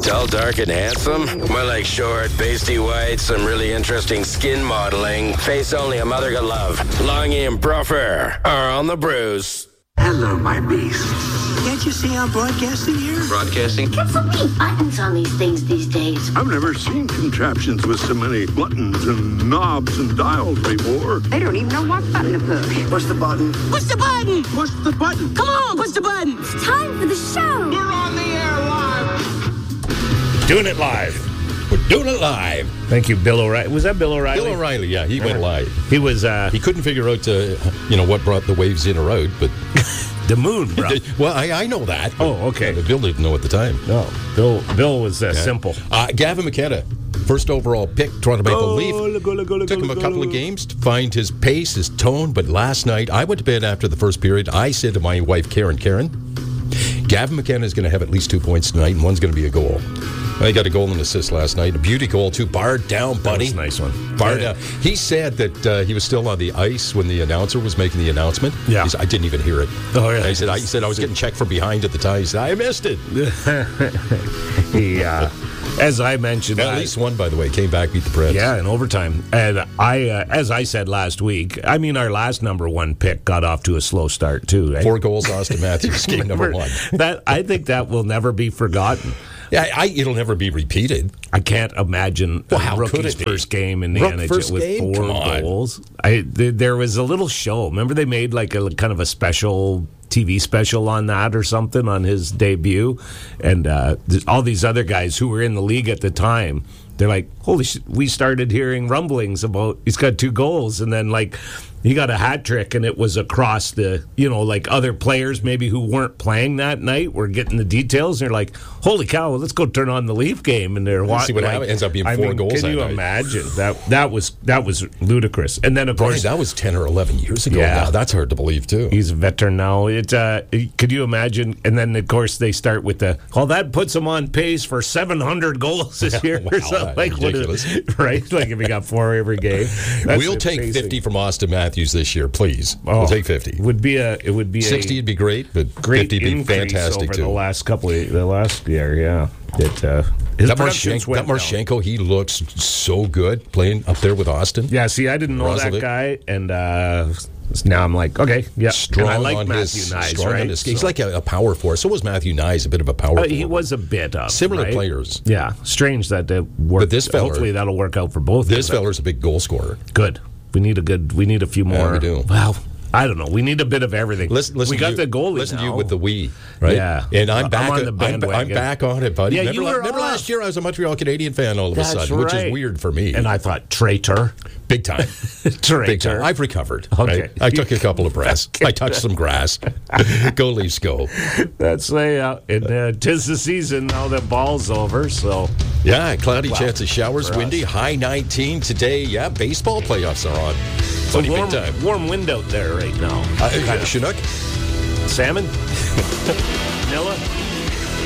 Tall, dark, and handsome? More like short, pasty white, some really interesting skin modeling. Face only a mother could love. Longy and Bruffer are on the Bruce. Hello, my beast. Can't you see I'm broadcasting here? Broadcasting? Get so many buttons on these things these days. I've never seen contraptions with so many buttons and knobs and dials before. They don't even know what button to push. Push the button. Push the button! Push the button. Come on, push the button! It's time for the show. We're on the air live. Doing it live. We're doing it live. Thank you, Bill O'Reilly. Was that Bill O'Reilly? Bill O'Reilly, yeah, he went live. He was, He couldn't figure out, what brought the waves in or out, but... the moon, bro. Well, I know that. Oh, okay. Bill didn't know at the time. No, Bill was simple. Gavin McKenna, first overall pick, Toronto Maple Leaf. Took him a couple of games to find his pace, his tone, but last night, I went to bed after the first period. I said to my wife, Karen, Gavin McKenna is going to have at least 2 points tonight, and one's going to be a goal. He got a goal and assist last night. A beauty goal, too. Barred down, buddy. That was a nice one. Barred down. He said that he was still on the ice when the announcer was making the announcement. Yeah. He said, I didn't even hear it. Oh, yeah. He said I was getting checked from behind at the time. He said, I missed it. He, as I mentioned... At least one, by the way, came back, beat the Preds. Yeah, in overtime. And as I said last week, our last number one pick got off to a slow start, too. Right? 4 goals, Austin Matthews, game number 1. I think that will never be forgotten. Yeah, it'll never be repeated. I can't imagine how rookie's could it be? first game in the NHL with 4 goals. There was a little show. Remember they made like a kind of a special TV special on that or something on his debut, and all these other guys who were in the league at the time, they're like, holy shit, we started hearing rumblings about he's got 2 goals, and then like he got a hat trick, and it was across the, like other players maybe who weren't playing that night were getting the details. And they're like, holy cow, let's go turn on the Leaf game. And they're watching. See what happens. Ends up being 4 goals. Can you imagine? That was ludicrous. And then, of course, that was 10 or 11 years ago. Yeah. Now. That's hard to believe, too. He's a veteran now. Could you imagine? And then, of course, they start with that puts him on pace for 700 goals this year. Wow, or something. Like, ridiculous. Right? Like if he got 4 every game. We'll take 50 from Austin Matthews this year, please. We'll take 50. It would be 60 would be great, but great 50 would be fantastic over too. The last year, yeah. His productions went down. Marchenko, he looks so good playing up there with Austin. Yeah, see, I didn't know that guy, and now I'm like, okay, yeah. Strong, and I like on Matthew his, Nyes, strong right? on his skate. He's like a power force. So was Matthew Nyes, a bit of a power force. He was a bit of similar right? players. Yeah, strange that it worked. But this feller, hopefully that'll work out for both. This feller's a big goal scorer. Good. We need a few more. Yeah, we do. Well, I don't know. We need a bit of everything. Listen we got the goalie. Listen now. to you with the we, right? Yeah, and I'm back. on the bandwagon. I'm back on it, buddy. Yeah, remember last year I was a Montreal Canadian fan all of a sudden, which is weird for me. And I thought traitor, big time, big time. I've recovered. Okay, right? I took a couple of breaths. I touched some grass. Go Leafs, go. That's and 'tis the season now that ball's over. So yeah, cloudy, chance of showers, windy, high 19 today. Yeah, baseball playoffs are on. It's a warm wind out there right now. Chinook? Salmon? Vanilla?